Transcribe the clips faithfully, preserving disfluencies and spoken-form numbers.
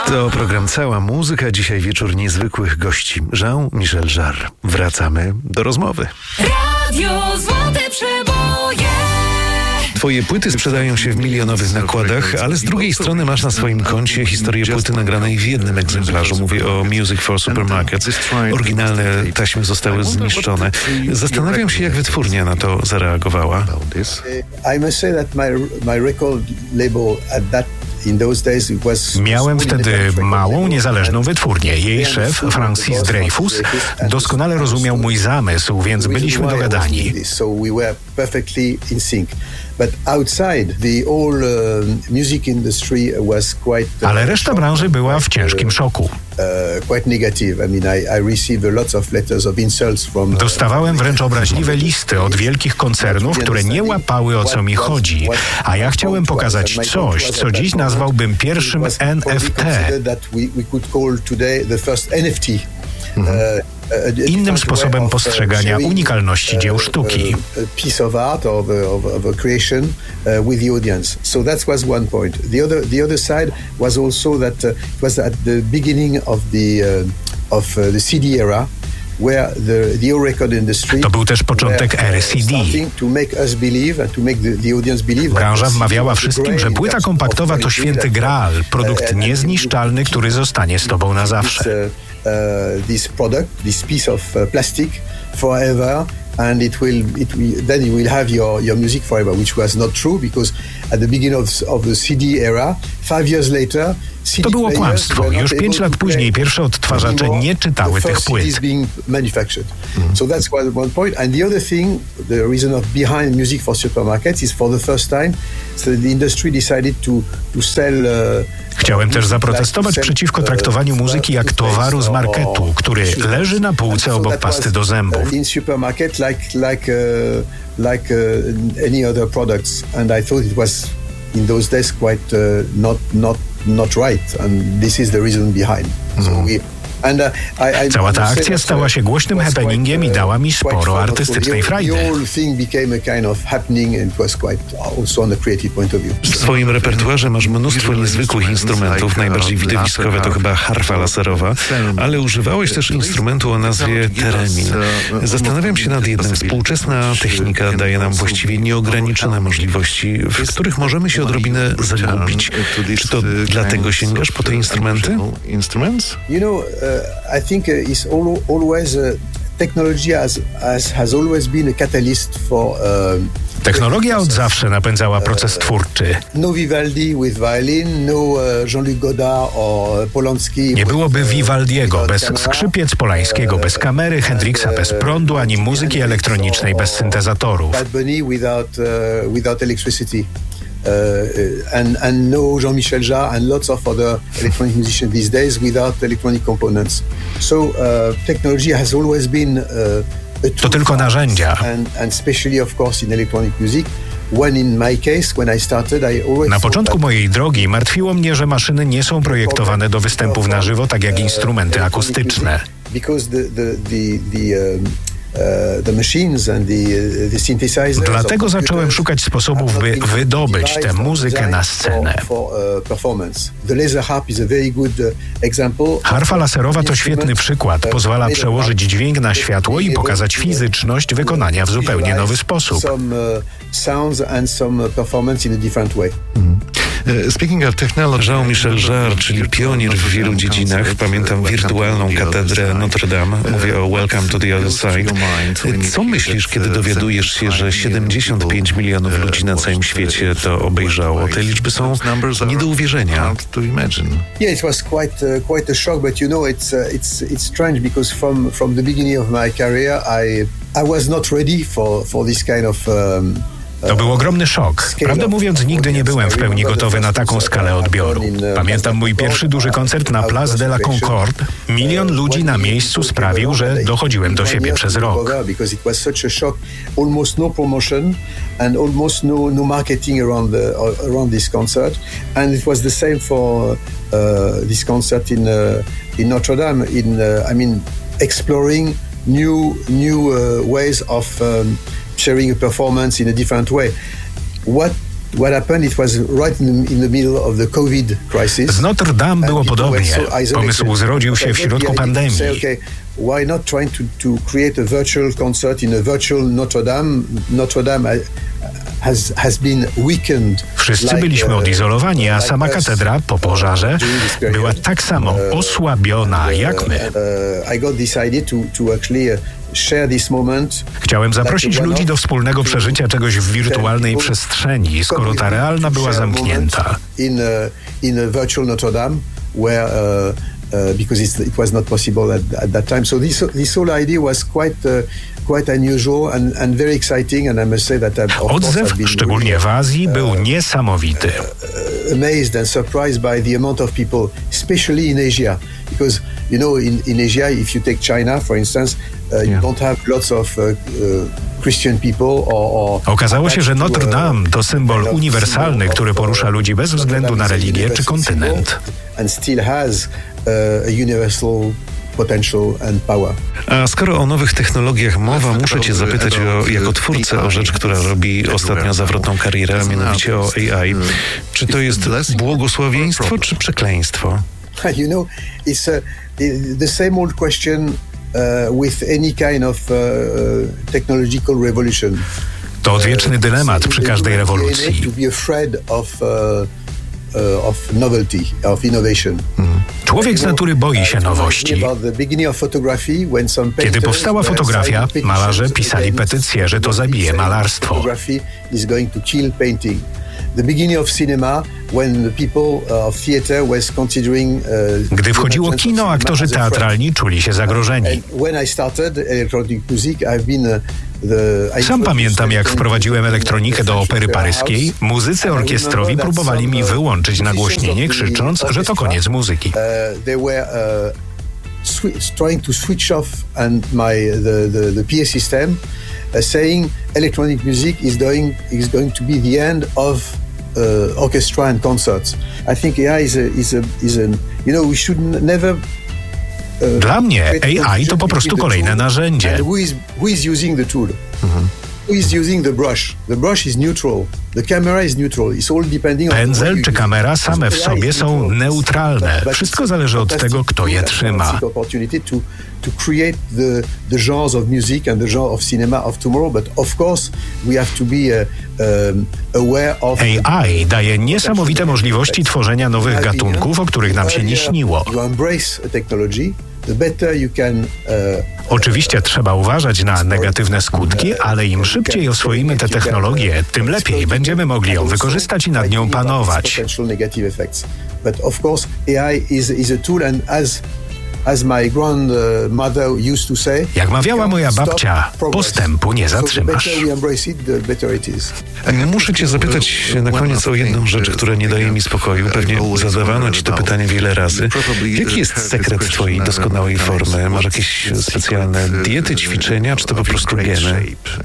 To program Cała Muzyka. Dzisiaj wieczór niezwykłych gości. Jean-Michel Jarre. Wracamy do rozmowy. Radio Złote Przeboje. Twoje płyty sprzedają się w milionowych nakładach, ale z drugiej strony masz na swoim koncie historię płyty nagranej w jednym egzemplarzu. Mówię o Music for Supermarkets. Oryginalne taśmy zostały zniszczone. Zastanawiam się, jak wytwórnia na to zareagowała. I must say that my my record label at that Miałem wtedy małą, niezależną wytwórnię. Jej szef, Francis Dreyfus, doskonale rozumiał mój zamysł, więc byliśmy dogadani. Ale reszta branży była w ciężkim szoku. Dostawałem wręcz obraźliwe listy od wielkich koncernów, które nie łapały, o co mi chodzi. A ja chciałem pokazać coś, co dziś nazwałbym pierwszym N F T. Innym sposobem postrzegania unikalności dzieł sztuki. To był też początek ery C D. Branża wmawiała wszystkim, że płyta kompaktowa to święty graal, produkt niezniszczalny, który zostanie z tobą na zawsze. This product, this piece of plastic forever, and it will, it will, then you will have your, your music forever, which was not true, because at the beginning of, of the C D era, five years later, to było kłamstwo. Już pięć lat później pierwsze odtwarzacze nie czytały tych płyt. So that's one point. And the other thing, the reason of behind Music for Supermarkets is for the first time, so the industry decided to to sell. Chciałem też zaprotestować przeciwko traktowaniu muzyki jak towaru z marketu, który leży na półce obok pasty do zębów. In supermarket like like like any other products, and I thought it was in those days quite uh, not not not right, and this is the reason behind. So we, and, uh, I, I Cała ta akcja stała się głośnym happeningiem i dała mi sporo artystycznej frajdy. W swoim repertuarze masz mnóstwo niezwykłych instrumentów. Najbardziej widowiskowe to chyba harfa laserowa, ale używałeś też instrumentu o nazwie theremin. Zastanawiam się nad jednym. Współczesna technika daje nam właściwie nieograniczone możliwości, w których możemy się odrobinę zagubić. Czy to dlatego sięgasz po te instrumenty? You know, uh, I think uh, it's all, always uh, technology has, has has always been a catalyst for. Um, Technologia od zawsze napędzała proces twórczy. No Vivaldi with violin, no Jean-Luc Godard or Polanski. Nie byłoby Vivaldiego bez skrzypiec, Polańskiego bez kamery, Hendrixa bez prądu, ani muzyki elektronicznej bez syntezatorów. Bad Bunny without uh, without electricity. Uh, and and no Jean-Michel Jarre and lots of other electronic musicians these days without electronic components. So uh, technology has always been uh, a tool. To tylko narzędzia. And, and especially of course in electronic music. When in my case, when I started, I always Na początku mojej drogi martwiło mnie, że maszyny nie są projektowane do występów na żywo, tak jak instrumenty akustyczne. Because the the the, the um, Dlatego zacząłem szukać sposobów, by wydobyć tę muzykę na scenę. Harfa laserowa to świetny przykład. Pozwala przełożyć dźwięk na światło i pokazać fizyczność wykonania w zupełnie nowy sposób. Jean-Michel Jarre, czyli pionier w wielu dziedzinach. Pamiętam wirtualną katedrę Notre Dame. Mówię o Welcome to the Other Side. Co myślisz, kiedy dowiadujesz się, że siedemdziesiąt pięć milionów ludzi na całym świecie to obejrzało? Te liczby są nie do uwierzenia. Yeah, it was quite uh, quite a shock, but you know, it's uh, it's it's strange because from from the beginning of my career, I I was not ready for for this kind of. Um, To był ogromny szok. Prawdę mówiąc, nigdy nie byłem w pełni gotowy na taką skalę odbioru. Pamiętam mój pierwszy duży koncert na Place de la Concorde. Milion ludzi na miejscu sprawił, że dochodziłem do siebie przez rok. And almost no, no marketing around the around this concert, and it was the same for uh, this concert in uh, in Notre Dame. In uh, I mean, exploring new new uh, ways of um, sharing a performance in a different way. What Z Notre Dame było podobnie. Pomysł zrodził się w środku pandemii. Why not trying to, to create a virtual concert in a virtual Notre Dame? Notre Dame has, has been weakened. Wszyscy byliśmy odizolowani, a sama katedra po pożarze była tak samo osłabiona jak my. Chciałem zaprosić ludzi do wspólnego przeżycia czegoś w wirtualnej przestrzeni, skoro ta realna była zamknięta. In a virtual Notre Dame, where Uh, because it's, it was not possible at, at that time. So this, this whole idea was quite, uh, quite unusual and, and very exciting, and I must say that I've, of Odzew, I've been szczególnie w Azji, uh, był niesamowity. Uh, amazed and surprised by the amount of people, especially in Asia, because you know, in, in Asia, if you take China, for instance, uh, you yeah. don't have lots of uh, uh, Christian people or, or Okazało się, że Notre Dame to symbol uniwersalny, który porusza ludzi bez względu na religię czy kontynent. And still has a universal potential and power. A skoro o nowych technologiach mowa, muszę cię zapytać o, jako twórcę o rzecz, która robi ostatnio zawrotną karierę, a mianowicie o A I. Czy to jest błogosławieństwo czy przekleństwo? You know, it's a, the same old question uh, with any kind of uh, technological revolution. To odwieczny dylemat przy każdej rewolucji. To be afraid of uh, of novelty, of innovation. Człowiek z natury boi się nowości. Kiedy powstała fotografia, malarze pisali petycję, że to zabije malarstwo. Gdy wchodziło kino, aktorzy teatralni czuli się zagrożeni. Sam pamiętam, jak wprowadziłem elektronikę do opery paryskiej, muzycy orkiestrowi próbowali mi wyłączyć nagłośnienie, krzycząc, że to koniec muzyki. Trying to switch off and my the, the, the P A system, uh, saying electronic music is going is going to be the end of uh, orchestra and concerts. I think A I is a, is a, is a you know we should never. Uh, Dla mnie A I to po prostu kolejne narzędzie. Who is, who is using the tool? Mhm. Who is using the brush? The brush is neutral. The camera is neutral. It's all depending on. Pędzel czy kamera same w sobie są neutralne. Wszystko zależy od tego, kto je trzyma. To create the the genres of music and the genre of cinema of tomorrow, but of course we have to be um, aware of. A I daje niesamowite możliwości tworzenia nowych gatunków, o których nam się nie śniło. You embrace technology. The better you can, uh, Oczywiście trzeba uważać na negatywne skutki, ale im szybciej oswoimy tę technologię, tym lepiej będziemy mogli ją wykorzystać i nad nią panować. But of course A I is is a tool, and as As my grandmother used to say, jak mawiała moja babcia, postępu nie zatrzymasz. Muszę cię zapytać na koniec o jedną rzecz, która nie daje mi spokoju. Pewnie zadawano ci to pytanie wiele razy. Jaki jest sekret twojej doskonałej formy? Masz jakieś specjalne diety, ćwiczenia, czy to po prostu geny?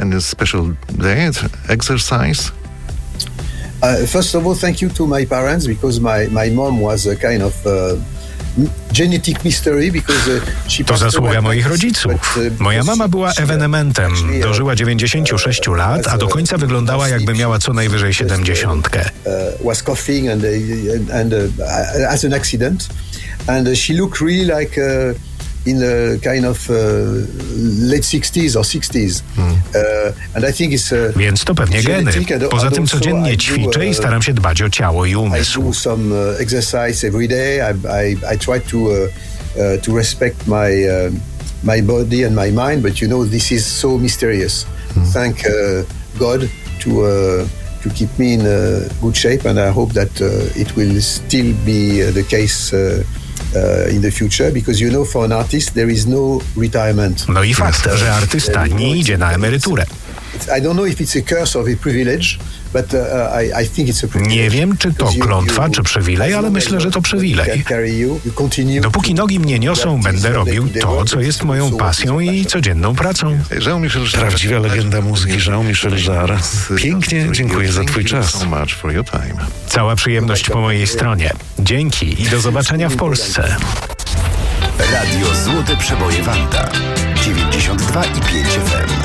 Uh, first of all, thank you to my parents, because my, my mom was a kind of uh, genetic mystery, because uh, she To zasługa moich rodziców. Moja mama była ewenementem. Dożyła dziewięćdziesięciu sześciu lat, a do końca wyglądała, jakby miała co najwyżej siedemdziesiątkę. Was coughing and and as an accident, and she looked really like in a kind of uh, late sixties or sixties. Hmm. Uh, and I think it's, uh, Więc to pewnie geny. Poza tym codziennie ćwiczę i staram się dbać o ciało i umysł. I do some uh, exercise every day. I, I, I try to, uh, uh, to respect my, uh, my body and my mind, but you know, this is so mysterious. Hmm. Thank uh, God to, uh, to keep me in uh, good shape, and I hope that uh, it will still be uh, the case uh, Uh, in the future, because you know, for an artist there is no retirement. No i fakt, że artysta nie idzie na emeryturę. I don't know if it's a curse or a privilege, but uh, I, I think it's a privilege. Nie wiem, czy to klątwa, czy przywilej, ale myślę, że to przywilej. Dopóki nogi mnie niosą, będę robił to, co jest moją pasją i codzienną pracą. Prawdziwa legenda muzyki Jean-Michel Jarre. Pięknie dziękuję za twój czas. Cała przyjemność po mojej stronie. Dzięki i do zobaczenia w Polsce. Radio Złote Przeboje Wanda dziewięćdziesiąt dwa i pięć F M.